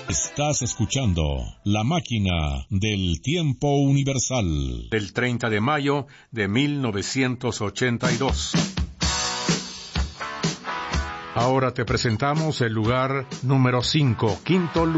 Estás escuchando La Máquina del Tiempo Universal. Del 30 de mayo de 1982. Ahora te presentamos el lugar número 5, quinto lugar.